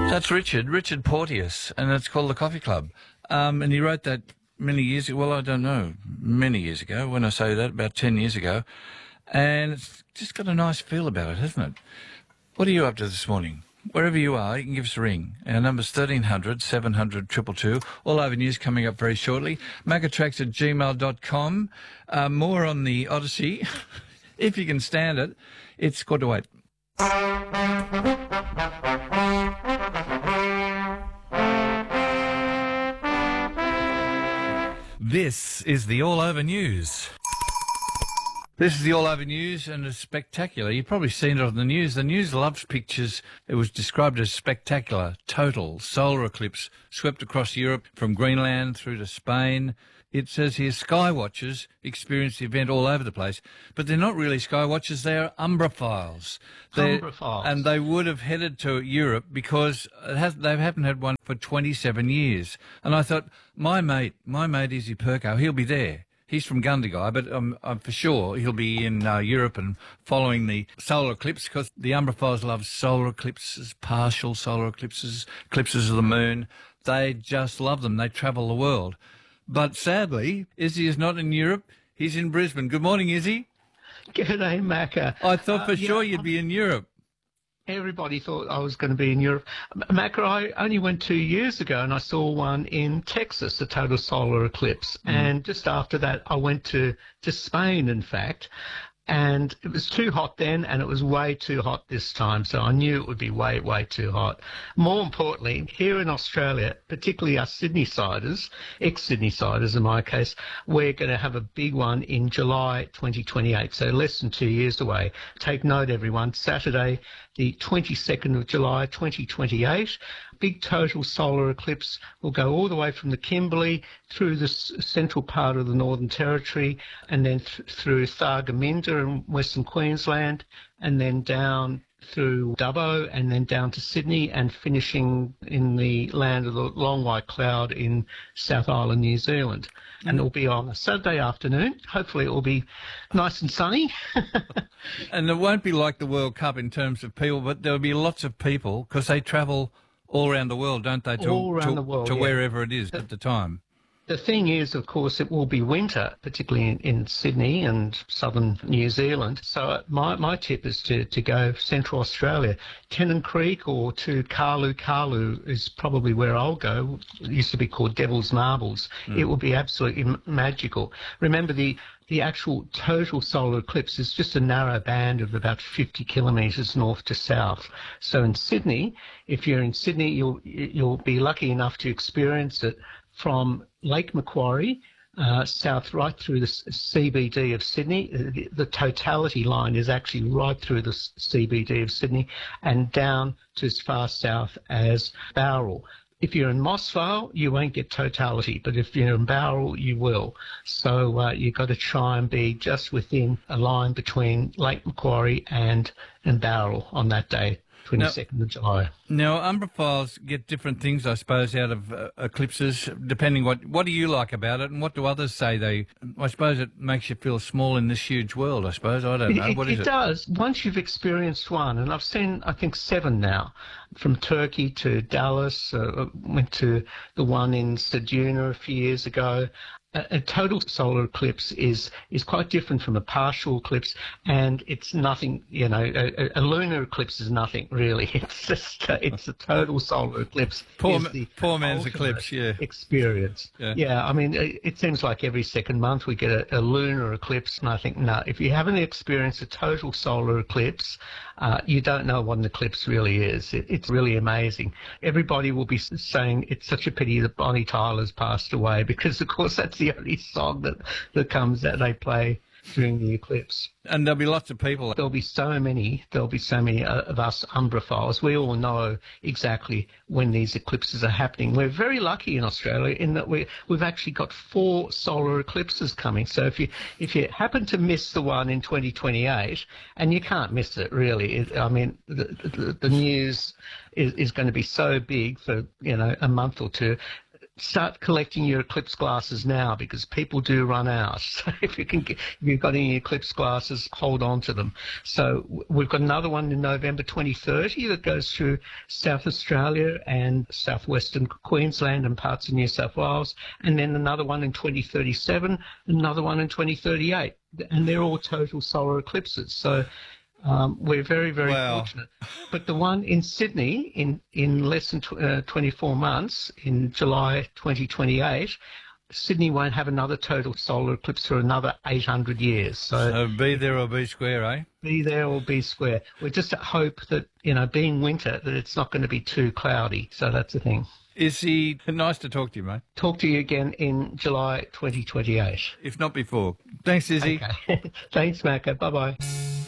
That's Richard Porteous, and it's called The Coffee Club. And he wrote that many years ago. Well, I don't know, many years ago. When I say that, about 10 years ago. And it's just got a nice feel about it, hasn't it? What are you up to this morning? Wherever you are, you can give us a ring. Our number's 1300 700 222. All over news coming up very shortly. Magatrax@gmail.com. More on the Odyssey. If you can stand it, it's got to wait. This is the All Over News. This is the All Over News, and it's spectacular. You've probably seen it on the news. The news loves pictures. It was described as spectacular, total solar eclipse swept across Europe from Greenland through to Spain. It says here sky watchers experienced the event all over the place, but they're not really sky watchers. They're umbrophiles. Umbrophiles. And they would have headed to Europe because they haven't had one for 27 years. And I thought, my mate Izzy Perko, he'll be there. He's from Gundagai, but I'm for sure he'll be in Europe and following the solar eclipse, because the umbrophiles love solar eclipses, partial solar eclipses, eclipses of the moon. They just love them. They travel the world. But sadly, Izzy is not in Europe. He's in Brisbane. Good morning, Izzy. G'day, Macca. I thought for sure you'd be in Europe. Everybody thought I was going to be in Europe. Macca, I only went 2 years ago and I saw one in Texas, a total solar eclipse. And just after that, I went to Spain, in fact. And it was too hot then, and it was way too hot this time. So I knew it would be way, way too hot. More importantly, here in Australia, particularly us Sydney-siders, ex-Sydney-siders in my case, we're going to have a big one in July 2028, so less than 2 years away. Take note, everyone, Saturday, the 22nd of July 2028, big total solar eclipse will go all the way from the Kimberley through the central part of the Northern Territory, and then through Thargomindah in Western Queensland, and then down through Dubbo, and then down to Sydney, and finishing in the land of the Long White Cloud in South Island, New Zealand. And it will be on a Saturday afternoon. Hopefully it will be nice and sunny. And it won't be like the World Cup in terms of people, but there'll be lots of people, because they travel all around the world, don't they? All around the world, to yeah. wherever it is at the time. The thing is, of course, it will be winter, particularly in Sydney and southern New Zealand. So my tip is to go Central Australia. Tennant Creek or to Karlu. Karlu is probably where I'll go. It used to be called Devil's Marbles. It will be absolutely magical. Remember, the actual total solar eclipse is just a narrow band of about 50 kilometres north to south. So in Sydney, if you're in Sydney, you'll be lucky enough to experience it from Lake Macquarie, south right through the CBD of Sydney. The totality line is actually right through the CBD of Sydney and down to as far south as Bowral. If you're in Mossvale, you won't get totality, but if you're in Bowral, you will. So you've got to try and be just within a line between Lake Macquarie and Bowral on that day. 22nd of July. Now, umbrophiles get different things, I suppose, out of eclipses, depending what do you like about it, and what do others say I suppose it makes you feel small in this huge world, I suppose. I don't know. What is it? It does. Once you've experienced one, and I've seen, I think, 7 now, from Turkey to Dallas, went to the one in Ceduna a few years ago. A total solar eclipse is quite different from a partial eclipse, and it's nothing, a lunar eclipse is nothing, really. It's just, it's a total solar eclipse. Poor man's eclipse, yeah. Experience. Yeah, I mean, it seems like every second month we get a lunar eclipse, and I think, no, if you haven't experienced a total solar eclipse, you don't know what an eclipse really is. It's really amazing. Everybody will be saying it's such a pity that Bonnie Tyler's passed away, because, of course, that's the only song that comes that they play during the eclipse. And there'll be lots of people. There'll be so many of us umbrophiles. We all know exactly when these eclipses are happening. We're very lucky in Australia in that we've actually got 4 solar eclipses coming. So if you happen to miss the one in 2028, and you can't miss it really, the news is going to be so big for a month or two. start collecting your eclipse glasses now, because people do run out. So if you've got any eclipse glasses, hold on to them. So we've got another one in November 2030 that goes through South Australia and southwestern Queensland and parts of New South Wales, and then another one in 2037, another one in 2038, and they're all total solar eclipses. So we're very, very fortunate. But the one in Sydney in less than 24 months, in July 2028, Sydney won't have another total solar eclipse for another 800 years. So be there or be square, eh? Be there or be square. We just hope that, being winter, that it's not going to be too cloudy. So that's the thing. Izzy, nice to talk to you, mate. Talk to you again in July 2028. If not before. Thanks, Izzy. Okay. Thanks, Macca. Bye-bye.